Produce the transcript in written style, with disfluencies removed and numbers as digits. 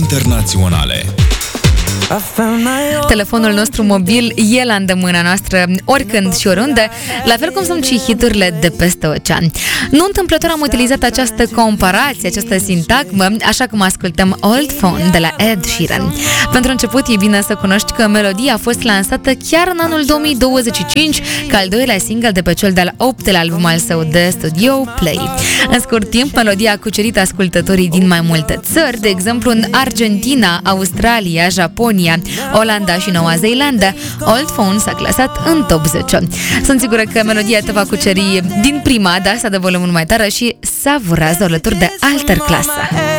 internaționale. Telefonul nostru mobil e la îndemâna noastră oricând și oriunde, la fel cum sunt și hiturile de peste ocean. Nu întâmplător am utilizat această comparație, această sintagmă, așa cum ascultăm Old Phone de la Ed Sheeran. Pentru început e bine să cunoști că melodia a fost lansată chiar în anul 2025 ca al doilea single de pe cel de-al 8-lea album al său de studio, Play. În scurt timp, melodia a cucerit ascultătorii din mai multe țări, de exemplu în Argentina, Australia, Japonia, Olanda și Noua Zeelandă. Old Phone s-a clasat în top 10. Sunt sigură că melodia te va cuceri din prima, dar să dă volumul mai tare și savurează alături de altă clasă.